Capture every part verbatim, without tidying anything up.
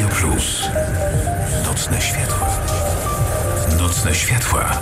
Radio Plus. Nocne światła. Nocne światła.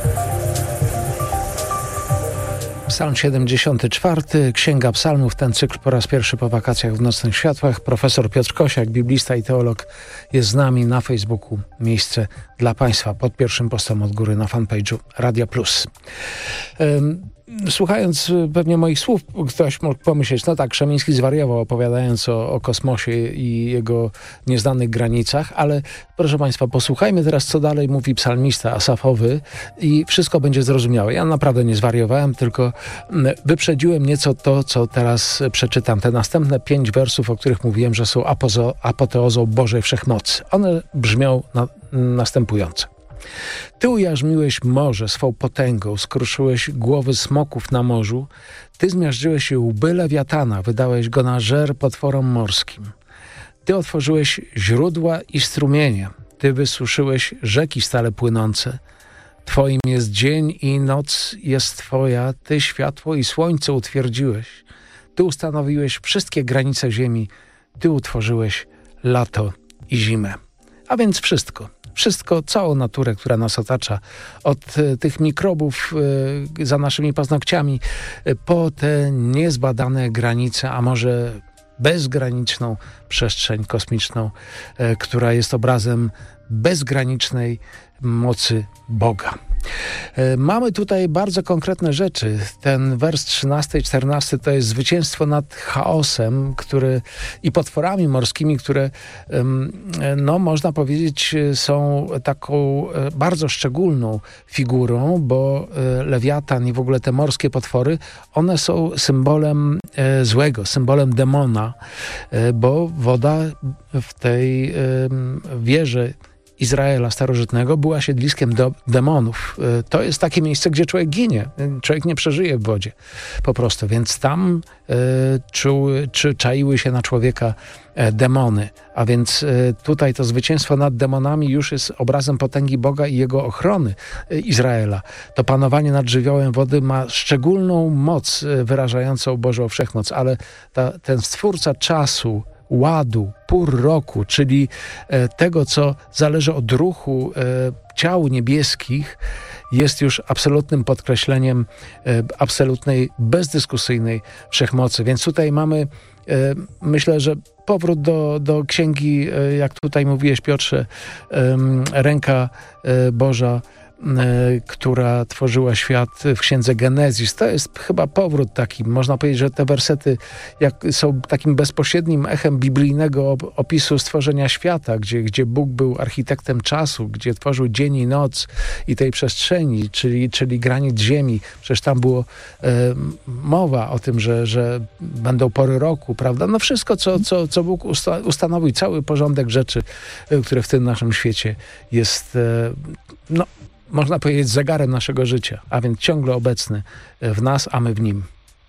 Psalm siedemdziesiąty czwarty, Księga Psalmów, ten cykl po raz pierwszy po wakacjach w Nocnych Światłach. Profesor Piotr Kosiak, biblista i teolog, jest z nami na Facebooku. Miejsce dla Państwa pod pierwszym postem od góry na fanpage'u Radia Plus. Um, Słuchając pewnie moich słów, ktoś mógł pomyśleć, no tak, Krzemiński zwariował, opowiadając o, o kosmosie i jego nieznanych granicach, ale proszę Państwa, posłuchajmy teraz, co dalej mówi psalmista Asafowy i wszystko będzie zrozumiałe. Ja naprawdę nie zwariowałem, tylko wyprzedziłem nieco to, co teraz przeczytam. Te następne pięć wersów, o których mówiłem, że są apozo, apoteozą Bożej Wszechmocy. One brzmią na, następująco. Ty ujarzmiłeś morze swą potęgą, skruszyłeś głowy smoków na morzu, Ty zmiażdżyłeś łby lewiatana, wydałeś go na żer potworom morskim. Ty otworzyłeś źródła i strumienie, Ty wysuszyłeś rzeki stale płynące. Twoim jest dzień i noc jest Twoja, Ty światło i słońce utwierdziłeś. Ty ustanowiłeś wszystkie granice ziemi, Ty utworzyłeś lato i zimę. A więc wszystko. Wszystko, całą naturę, która nas otacza, od y, tych mikrobów y, za naszymi paznokciami, y, po te niezbadane granice, a może bezgraniczną przestrzeń kosmiczną, y, która jest obrazem bezgranicznej mocy Boga. Mamy tutaj bardzo konkretne rzeczy. Ten wers trzynasty i czternasty to jest zwycięstwo nad chaosem, który i potworami morskimi, które no można powiedzieć są taką bardzo szczególną figurą, bo lewiatan i w ogóle te morskie potwory, one są symbolem złego, symbolem demona, bo woda w tej wierze Izraela starożytnego była siedliskiem do demonów. To jest takie miejsce, gdzie człowiek ginie. Człowiek nie przeżyje w wodzie po prostu. Więc tam e, czuły, czy czaiły się na człowieka e, demony. A więc e, tutaj to zwycięstwo nad demonami już jest obrazem potęgi Boga i jego ochrony e, Izraela. To panowanie nad żywiołem wody ma szczególną moc e, wyrażającą Bożą Wszechmoc. Ale ta, ten Stwórca czasu, ładu, pór roku, czyli e, tego, co zależy od ruchu e, ciał niebieskich, jest już absolutnym podkreśleniem e, absolutnej, bezdyskusyjnej wszechmocy. Więc tutaj mamy, e, myślę, że powrót do, do księgi, e, jak tutaj mówiłeś, Piotrze, e, ręka e, Boża, która tworzyła świat w księdze Genezis. To jest chyba powrót taki. Można powiedzieć, że te wersety jak są takim bezpośrednim echem biblijnego opisu stworzenia świata, gdzie, gdzie Bóg był architektem czasu, gdzie tworzył dzień i noc i tej przestrzeni, czyli, czyli granic ziemi. Przecież tam było e, mowa o tym, że, że będą pory roku, prawda? No wszystko, co, co, co Bóg usta- ustanowił, cały porządek rzeczy, które w tym naszym świecie jest e, no można powiedzieć, zegarem naszego życia, a więc ciągle obecny w nas, a my w Nim.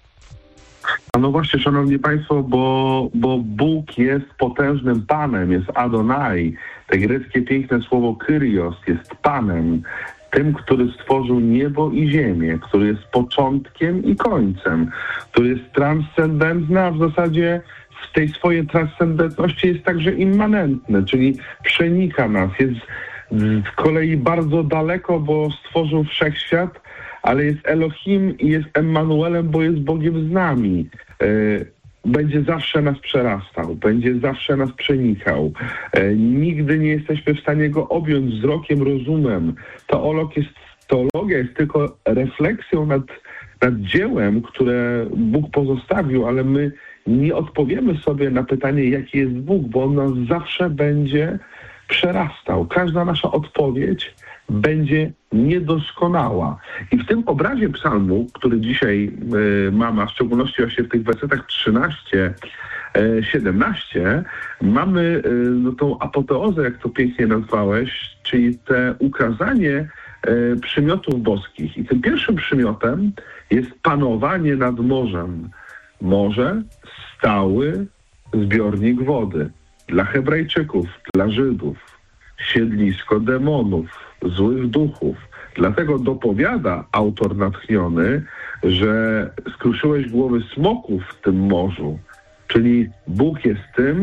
No właśnie, szanowni państwo, bo, bo Bóg jest potężnym Panem, jest Adonai. Te greckie piękne słowo Kyrios jest Panem, tym, który stworzył niebo i ziemię, który jest początkiem i końcem, który jest transcendentny, a w zasadzie w tej swojej transcendentności jest także immanentny, czyli przenika nas, jest z kolei bardzo daleko, bo stworzył wszechświat, ale jest Elohim i jest Emmanuelem, bo jest Bogiem z nami. Będzie zawsze nas przerastał, będzie zawsze nas przenikał. Nigdy nie jesteśmy w stanie go objąć wzrokiem, rozumem. Teolog jest, teologia jest tylko refleksją nad, nad dziełem, które Bóg pozostawił, ale my nie odpowiemy sobie na pytanie, jaki jest Bóg, bo On nas zawsze będzie przerastał. Każda nasza odpowiedź będzie niedoskonała. I w tym obrazie psalmu, który dzisiaj y, mamy, a w szczególności właśnie w tych wersetach trzynaście, siedemnaście, mamy y, no, tą apoteozę, jak to pięknie nazwałeś, czyli te ukazanie y, przymiotów boskich. I tym pierwszym przymiotem jest panowanie nad morzem. Morze, stały zbiornik wody. Dla Hebrajczyków, dla Żydów, siedlisko demonów, złych duchów. Dlatego dopowiada autor natchniony, że skruszyłeś głowy smoków w tym morzu. Czyli Bóg jest tym,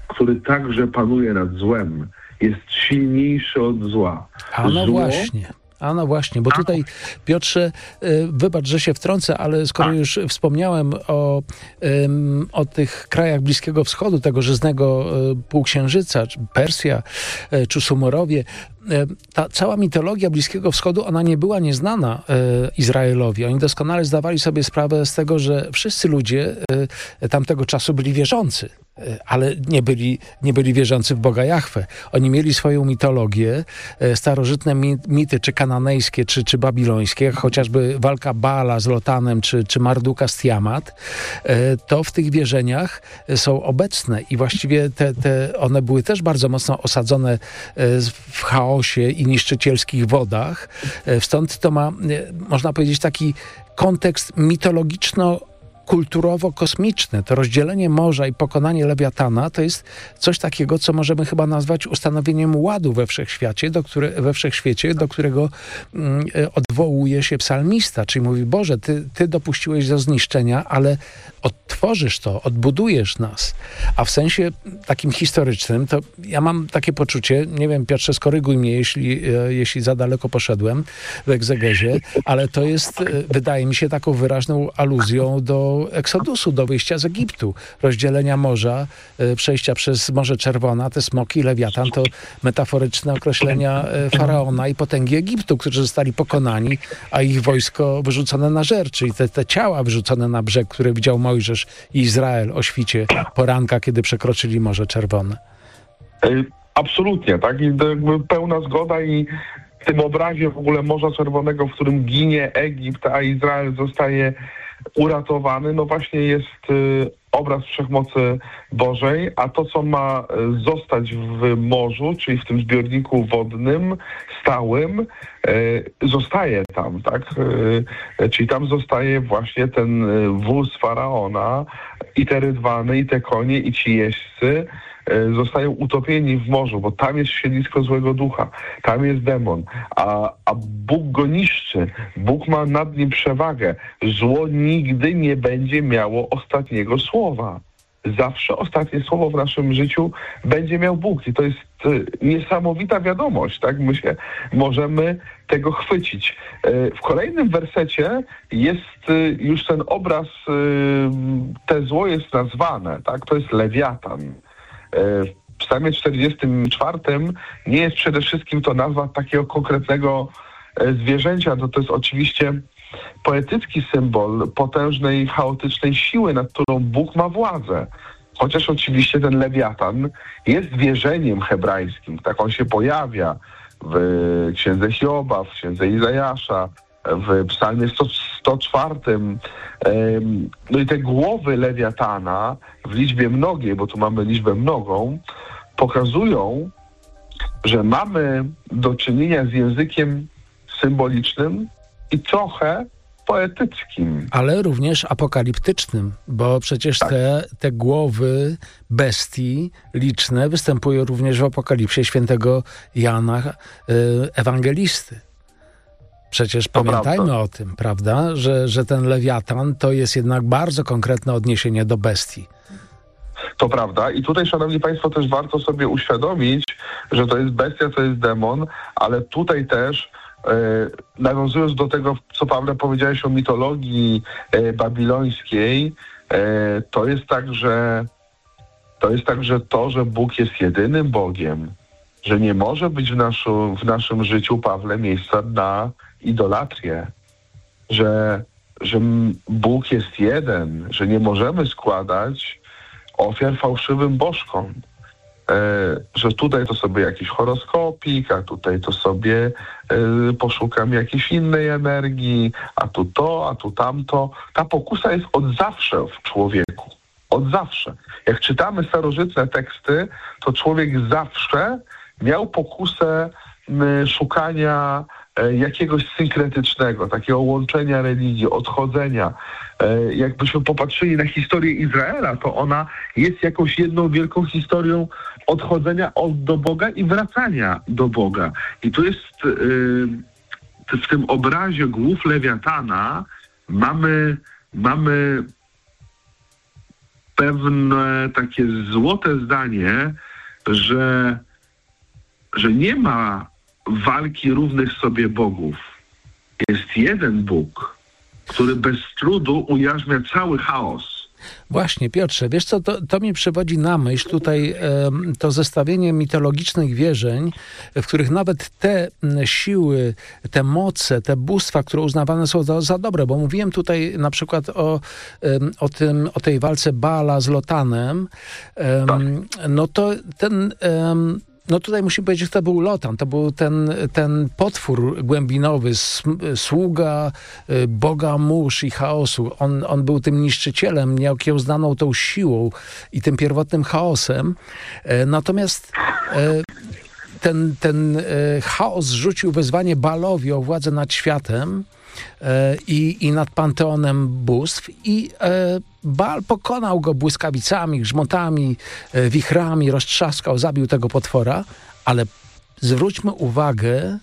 który także panuje nad złem, jest silniejszy od zła. A no Zło, właśnie. A no właśnie, bo tutaj, Piotrze, y, wybacz, że się wtrącę, ale skoro już wspomniałem o, ym, o tych krajach Bliskiego Wschodu, tego żyznego y, półksiężyca, czy Persja, y, czy Sumorowie, y, ta cała mitologia Bliskiego Wschodu, ona nie była nieznana y, Izraelowi. Oni doskonale zdawali sobie sprawę z tego, że wszyscy ludzie y, tamtego czasu byli wierzący, ale nie byli, nie byli wierzący w Boga Jahwe. Oni mieli swoją mitologię, starożytne mity, czy kananejskie, czy, czy babilońskie, jak chociażby walka Baala z Lotanem, czy, czy Marduka z Tiamat, to w tych wierzeniach są obecne i właściwie te, te one były też bardzo mocno osadzone w chaosie i niszczycielskich wodach. Stąd to ma, można powiedzieć, taki kontekst mitologiczno kulturowo-kosmiczne. To rozdzielenie morza i pokonanie Lewiatana to jest coś takiego, co możemy chyba nazwać ustanowieniem ładu we wszechświecie, do, które, we wszechświecie, do którego mm, odwołuje się psalmista, czyli mówi: Boże, ty, ty dopuściłeś do zniszczenia, ale odtworzysz to, odbudujesz nas. A w sensie takim historycznym, to ja mam takie poczucie, nie wiem, Piotrze, skoryguj mnie, jeśli, jeśli za daleko poszedłem w egzegezie, ale to jest, wydaje mi się, taką wyraźną aluzją do Eksodusu, do wyjścia z Egiptu, rozdzielenia morza, przejścia przez Morze Czerwone. Te smoki, Lewiatan to metaforyczne określenia Faraona i potęgi Egiptu, którzy zostali pokonani, a ich wojsko wyrzucone na żer, czyli te, te ciała wyrzucone na brzeg, które widział Mojżesz i Izrael o świcie poranka, kiedy przekroczyli Morze Czerwone. Absolutnie, tak? I jakby pełna zgoda i w tym obrazie w ogóle Morza Czerwonego, w którym ginie Egipt, a Izrael zostaje uratowany, no właśnie jest y, obraz wszechmocy Bożej, a to, co ma zostać w morzu, czyli w tym zbiorniku wodnym, stałym, y, zostaje tam, tak? Y, czyli tam zostaje właśnie ten wóz Faraona i te rydwany, i te konie, i ci jeźdźcy, zostają utopieni w morzu, bo tam jest siedlisko złego ducha, tam jest demon, a, a Bóg go niszczy, Bóg ma nad nim przewagę. Zło nigdy nie będzie miało ostatniego słowa. Zawsze ostatnie słowo w naszym życiu będzie miał Bóg i to jest niesamowita wiadomość, tak? My się możemy tego chwycić. W kolejnym wersecie jest już ten obraz, te zło jest nazwane, tak? To jest Lewiatan. W psalmie czterdziestym czwartym nie jest przede wszystkim to nazwa takiego konkretnego zwierzęcia, to, to jest oczywiście poetycki symbol potężnej, chaotycznej siły, nad którą Bóg ma władzę. Chociaż oczywiście ten Lewiatan jest wierzeniem hebrajskim, tak on się pojawia w księdze Hioba, w księdze Izajasza, w psalmie sto czwartym. No i te głowy Lewiatana w liczbie mnogiej, bo tu mamy liczbę mnogą, pokazują, że mamy do czynienia z językiem symbolicznym i trochę poetyckim. Ale również apokaliptycznym, bo przecież tak. te, te głowy bestii liczne występują również w Apokalipsie świętego Jana y, Ewangelisty. Przecież to pamiętajmy prawda. o tym, prawda, że, że ten Lewiatan to jest jednak bardzo konkretne odniesienie do bestii. To prawda i tutaj, szanowni państwo, też warto sobie uświadomić, że to jest bestia, to jest demon, ale tutaj też e, nawiązując do tego, co Pawle powiedziałeś o mitologii e, babilońskiej, e, to jest tak, że to jest także to, że Bóg jest jedynym Bogiem, że nie może być w, naszu, w naszym życiu, Pawle, miejsca na idolatrię, że, że Bóg jest jeden, że nie możemy składać ofiar fałszywym bożkom, e, że tutaj to sobie jakiś horoskopik, a tutaj to sobie e, poszukam jakiejś innej energii, a tu to, a tu tamto. Ta pokusa jest od zawsze w człowieku. Od zawsze. Jak czytamy starożytne teksty, to człowiek zawsze miał pokusę m, szukania e, jakiegoś synkretycznego, takiego łączenia religii, odchodzenia. E, jakbyśmy popatrzyli na historię Izraela, to ona jest jakąś jedną wielką historią odchodzenia od, do Boga i wracania do Boga. I tu jest e, w tym obrazie głów Lewiatana mamy, mamy pewne takie złote zdanie, że, że nie ma walki równych sobie bogów. Jest jeden Bóg, który bez trudu ujarzmia cały chaos. Właśnie, Piotrze, wiesz co, to, to mi przywodzi na myśl tutaj e, to zestawienie mitologicznych wierzeń, w których nawet te m, siły, te moce, te bóstwa, które uznawane są za, za dobre, bo mówiłem tutaj na przykład o, e, o, tym, o tej walce Baala z Lotanem, e, Tak. no to ten... E, No tutaj musi powiedzieć, że to był Lotan, to był ten, ten potwór głębinowy, sługa Boga mórz i chaosu. On, on był tym niszczycielem, nieokiełznaną tą siłą i tym pierwotnym chaosem. Natomiast ten, ten chaos rzucił wezwanie Baalowi o władzę nad światem i, i nad panteonem bóstw i Baal pokonał go błyskawicami, grzmotami, wichrami, roztrzaskał, zabił tego potwora, ale zwróćmy uwagę,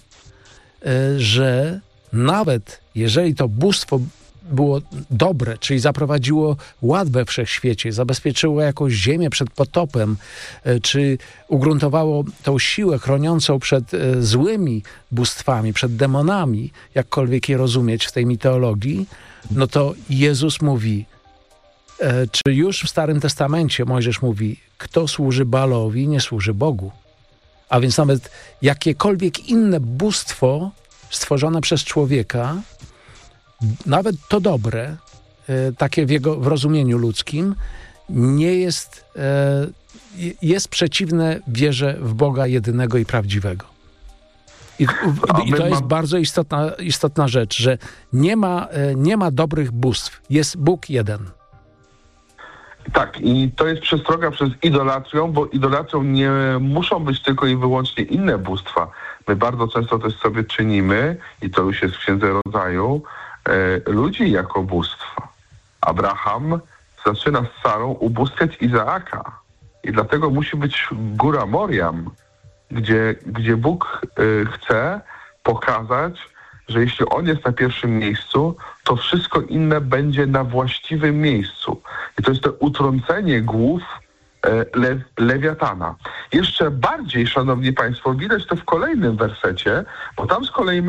że nawet jeżeli to bóstwo było dobre, czyli zaprowadziło ład we wszechświecie, zabezpieczyło jakąś ziemię przed potopem, czy ugruntowało tą siłę chroniącą przed złymi bóstwami, przed demonami, jakkolwiek je rozumieć w tej mitologii, no to Jezus mówi, czy już w Starym Testamencie Mojżesz mówi, kto służy Baalowi, nie służy Bogu. A więc nawet jakiekolwiek inne bóstwo stworzone przez człowieka, nawet to dobre, takie w jego w rozumieniu ludzkim, nie jest, jest przeciwne wierze w Boga jedynego i prawdziwego. I, i, i to jest bardzo istotna, istotna rzecz, że nie ma, nie ma dobrych bóstw. Jest Bóg jeden. Tak, i to jest przestroga przez idolatrią, bo idolatrią nie muszą być tylko i wyłącznie inne bóstwa. My bardzo często też sobie czynimy, i to już jest w Księdze Rodzaju, e, ludzi jako bóstwa. Abraham zaczyna z Sarą ubóstwiać Izaaka. I dlatego musi być góra Moriam, gdzie, gdzie Bóg e, chce pokazać, że jeśli On jest na pierwszym miejscu, to wszystko inne będzie na właściwym miejscu. I to jest to utrącenie głów e, le, lewiatana. Jeszcze bardziej, szanowni państwo, widać to w kolejnym wersecie, bo tam z kolei